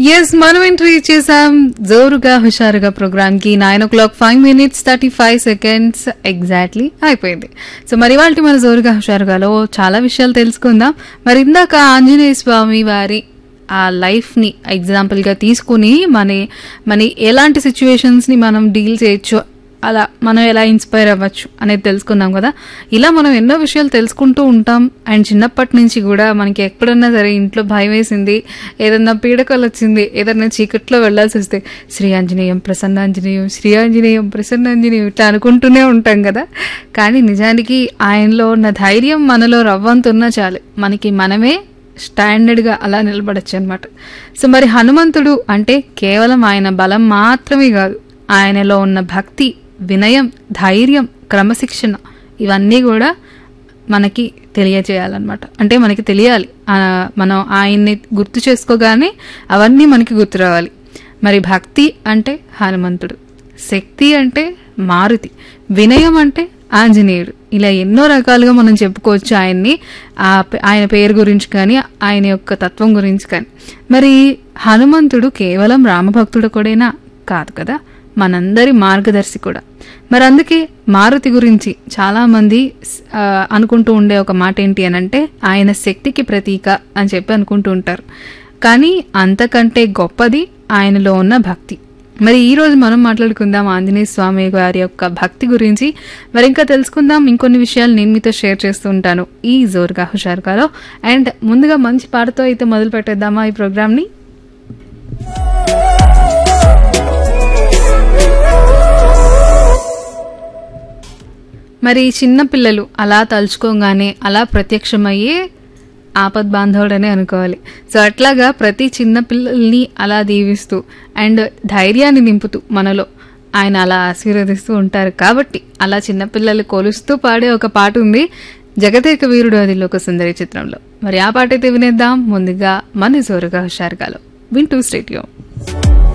Yes మనం entry చేసాం జోరుగా హుషారుగా ప్రోగ్రామ్ కి 9:05 ఎగ్జాక్ట్లీ అయిపోయింది. సో మరి వాళ్ళకి మన జోరుగా హుషారుగాలో చాలా విషయాలు తెలుసుకుందాం. మరి ఇందాక ఆంజనేయ స్వామి వారి ఆ లైఫ్ ని ఎగ్జాంపుల్ గా తీసుకుని మన ఎలాంటి సిచ్యువేషన్స్ ని మనం డీల్ చేయొచ్చు, అలా మనం ఎలా ఇన్స్పైర్ అవ్వచ్చు అనేది తెలుసుకున్నాం కదా. ఇలా మనం ఎన్నో విషయాలు తెలుసుకుంటూ ఉంటాం. అండ్ చిన్నప్పటి నుంచి కూడా మనకి ఎక్కడున్నా సరే ఇంట్లో భయం వేసింది, ఏదన్నా పీడకలు వచ్చింది, ఏదన్నా చీకట్లో వెళ్లాల్సి వస్తే శ్రీ ఆంజనేయం ప్రసన్నాంజనేయం, శ్రీ ఆంజనేయం ప్రసన్నాంజనేయం ఇట్లా అనుకుంటూనే ఉంటాం కదా. కానీ నిజానికి ఆయనలో ఉన్న ధైర్యం మనలో రవ్వంతున్నా చాలు, మనకి మనమే స్టాండర్డ్గా అలా నిలబడచ్చు అనమాట. సో మరి హనుమంతుడు అంటే కేవలం ఆయన బలం మాత్రమే కాదు, ఆయనలో ఉన్న భక్తి, వినయం, ధైర్యం, క్రమశిక్షణ ఇవన్నీ కూడా మనకి తెలియజేయాలన్నమాట. అంటే మనకి తెలియాలి, మనం ఆయన్ని గుర్తు చేసుకోగానే అవన్నీ మనకి గుర్తు రావాలి. మరి భక్తి అంటే హనుమంతుడు, శక్తి అంటే మారుతి, వినయం అంటే ఆంజనేయుడు. ఇలా ఎన్నో రకాలుగా మనం చెప్పుకోవచ్చు ఆయన్ని, ఆయన పేరు గురించి కానీ ఆయన యొక్క తత్వం గురించి కానీ. మరి హనుమంతుడు కేవలం రామభక్తుడు కూడానా? కాదు కదా, మనందరి మార్గదర్శి కూడా. మరి అందుకే మారుతి గురించి చాలా మంది అనుకుంటూ ఉండే ఒక మాట ఏంటి అని అంటే ఆయన శక్తికి ప్రతీక అని చెప్పి అనుకుంటూ ఉంటారు. కానీ అంతకంటే గొప్పది ఆయనలో ఉన్న భక్తి. మరి ఈ రోజు మనం మాట్లాడుకుందాం ఆంజనేయ స్వామి గారి యొక్క భక్తి గురించి. మరి ఇంకా తెలుసుకుందాం, ఇంకొన్ని విషయాలు నేను మీతో షేర్ చేస్తూ ఉంటాను ఈ జోరుగా హుషారుగాలో. అండ్ ముందుగా మంచి పాటతో అయితే మొదలు పెట్టేద్దామా ఈ ప్రోగ్రామ్ని. మరి చిన్న పిల్లలు అలా తలుచుకోగానే అలా ప్రత్యక్షమయ్యే ఆపద్ బాంధవుడనే అనుకోవాలి. సో అట్లాగా ప్రతి చిన్న పిల్లల్ని అలా దీవిస్తూ అండ్ ధైర్యాన్ని నింపుతూ మనలో ఆయన అలా ఆశీర్వదిస్తూ ఉంటారు. కాబట్టి అలా చిన్నపిల్లలు కొలుస్తూ పాడే ఒక పాట ఉంది, జగదేక వీరుడు అదిలోక సుందరి చిత్రంలో. మరి ఆ పాట అయితే వినేద్దాం ముందుగా మన జోరుగా హుషారుగాలో. వింటూ స్టేడియం.